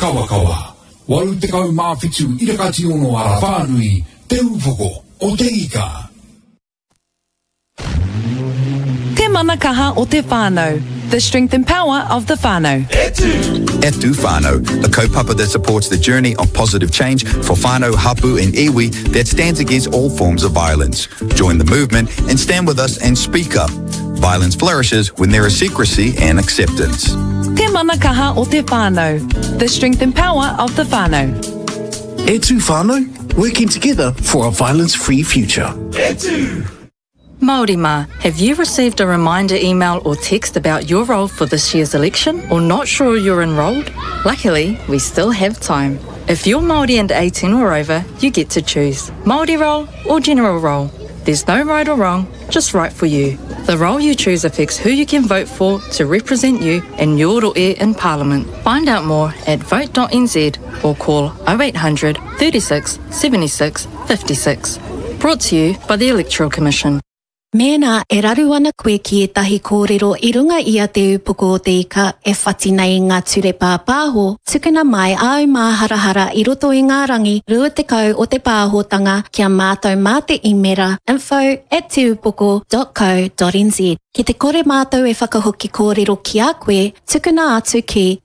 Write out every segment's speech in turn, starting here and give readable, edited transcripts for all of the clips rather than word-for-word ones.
kawakawa. Walu te kau mawhitu irakati ono ara whānui, te upoko o te ika. Te manakaha o te whānau. The strength and power of the whānau. Etu Whānau, a kaupapa that supports the journey of positive change for whānau, hapu and iwi that stands against all forms of violence. Join the movement and stand with us and speak up. Violence flourishes when there is secrecy and acceptance. Te manakaha o te whānau. The strength and power of the whānau. Etu Whānau, working together for a violence-free future. Etu! Māori mā, have you received a reminder email or text about your role for this year's election or not sure you're enrolled? Luckily, we still have time. If you're Māori and 18 or over, you get to choose Māori role or general role. There's no right or wrong, just right for you. The role you choose affects who you can vote for to represent you in your roe in Parliament. Find out more at vote.nz or call 0800 36 76 56. Brought to you by the Electoral Commission. Mēnā e raru ana koe ki e tahi kōrero I runga ia te upoko o te ika e whati nei ngā ture pāpāho, tukuna mai au mā harahara I roto I ngā rangi rua te kau o te pāhotanga kia mātou mā te imera info@teupoko.co.nz. Ki te kore mātou e whakahoki kōrero ki a koe, tukuna atu ki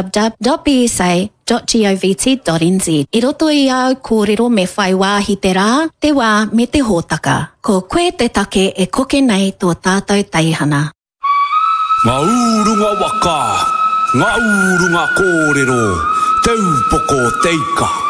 www.bsa.govt.nz. I roto I au kōrero me whai wāhi te rā, te wā me te hōtaka. Ko koe te take e koke nei tō tātou taihana. Ngā urunga waka, ngā urunga kōrero, te upoko te ika.